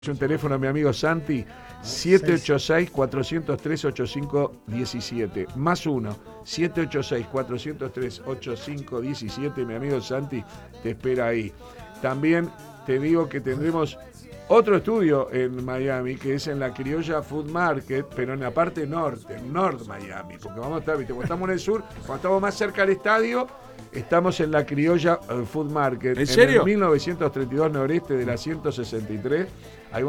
Un teléfono a mi amigo Santi, 786-403-8517, más 1-786-403-8517, mi amigo Santi te espera ahí. También te digo que tendremos otro estudio en Miami, que es en la Criolla Food Market, pero en la parte norte, en North Miami, porque vamos a estar, ¿viste? Cuando estamos en el sur, cuando estamos más cerca del estadio, estamos en la Criolla Food Market. ¿En serio? En el 1932 noreste de la 163. Ahí